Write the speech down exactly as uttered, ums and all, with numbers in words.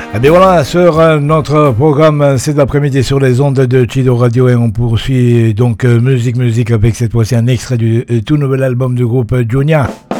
Et bien voilà, sur euh, notre programme cet après-midi sur les ondes de Chido Radio, et on poursuit donc euh, musique musique avec cette fois-ci un extrait du euh, tout nouvel album du groupe Junior.